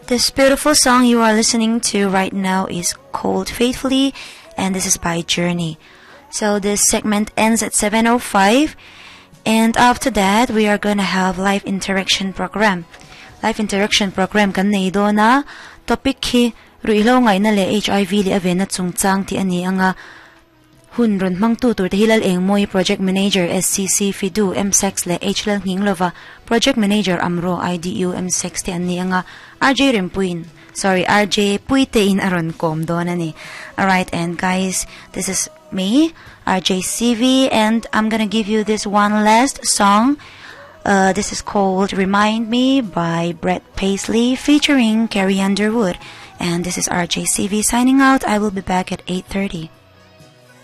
This beautiful song you are listening to right now is called Faithfully, and this is by Journey. So this segment ends at 7:05, and after that we are going to have live interaction program. Live interaction program kan nei do na topic hi ruilo ngai na le HIV li ave na chungchang ti ani anga hunron mangtu tur te hilal eng moi project manager SCC Fidu M6 le HL Hinglova project manager Amro IDU M6 ti ani anga RJ Puite in aron kom do na ni. Alright, and guys, this is me, RJ CV, and I'm gonna give you this one last song. This is called Remind Me by Brett Paisley featuring Carrie Underwood. And this is RJ CV signing out. I will be back at 8:30.